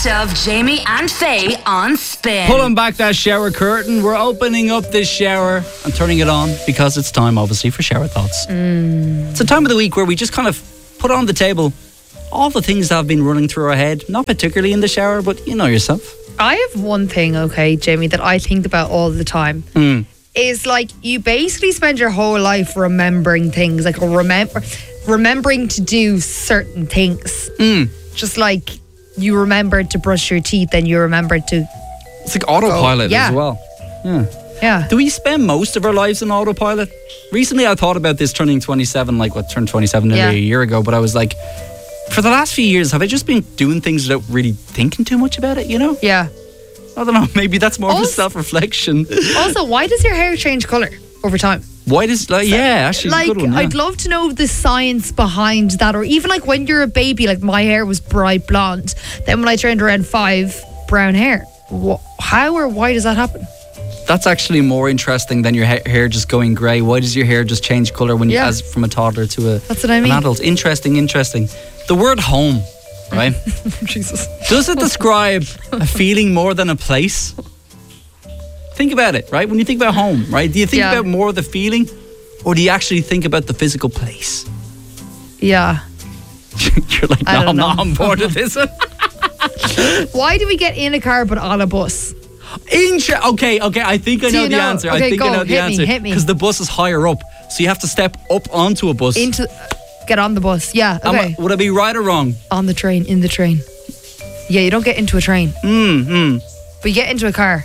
best of Jamie and Faye on Spin. Pulling back that shower curtain, we're opening up this shower and turning it on because it's time, obviously, for shower thoughts. It's a time of the week where we just kind of put on the table all the things that have been running through our head, not particularly in the shower, but you know yourself. I have one thing, okay, Jamie, that I think about all the time. Is like you basically spend your whole life remembering things, like remembering to do certain things. Just like you remembered to brush your teeth and you remembered to... It's like autopilot as well. Yeah. Do we spend most of our lives in autopilot? Recently I thought about this turning 27, turned 27 nearly a year ago, but I was like, for the last few years, have I just been doing things without really thinking too much about it, you know? Yeah. I don't know, maybe that's more of a self-reflection. Also, why does your hair change colour over time? Why does, actually a good one, yeah. I'd love to know the science behind that, or even like when you're a baby, like my hair was bright blonde, then when I turned around 5, brown hair. How or why does that happen? That's actually more interesting than your hair just going grey. Why does your hair just change colour when you, as from a toddler to That's what I mean. an adult? Interesting. The word home, right? Jesus. Does it describe a feeling more than a place? Think about it, right? When you think about home, right? Do you think about more of the feeling, or do you actually think about the physical place? Yeah. You're like, no, I'm not on board with this one. Why do we get in a car but on a bus? Okay, I think I know the answer. Okay, I think I know the answer. Hit me. Because the bus is higher up, so you have to step up onto a bus. Get on the bus, yeah, okay. Would I be right or wrong? On the train, in the train. Yeah, you don't get into a train. But you get into a car.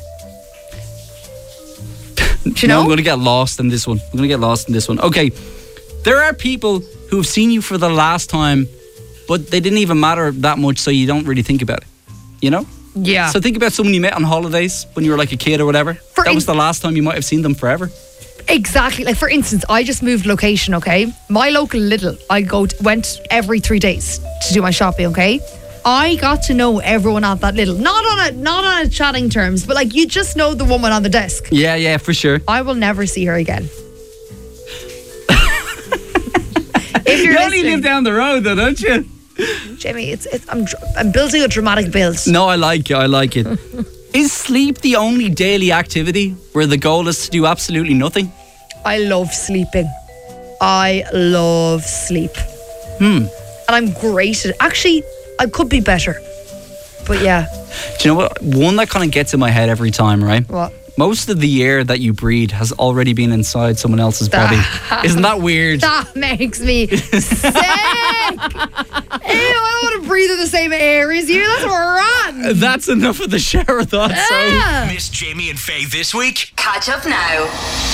Do you know? I'm going to get lost in this one. Okay, there are people who have seen you for the last time, but they didn't even matter that much, so you don't really think about it. You know? Yeah. So think about someone you met on holidays when you were like a kid or whatever. That was the last time you might have seen them forever. Exactly. Like, for instance, I just moved location, okay? My local Lidl, I went every 3 days to do my shopping, okay? I got to know everyone at that Lidl. Not on a chatting terms, but like you just know the woman on the desk. Yeah, for sure. I will never see her again. If you only live down the road though, don't you? Jamie, I'm building a dramatic build. No, I like it. Is sleep the only daily activity where the goal is to do absolutely nothing? I love sleeping. I love sleep. And I'm great at it. Actually, I could be better. But yeah. Do you know what? One that kind of gets in my head every time, right? What? Most of the air that you breathe has already been inside someone else's body. Isn't that weird? That makes me sick. Ew, I want to breathe in the same air as you. That's wrong. That's enough of the shower thoughts. Miss Jamie and Faye this week? Catch up now.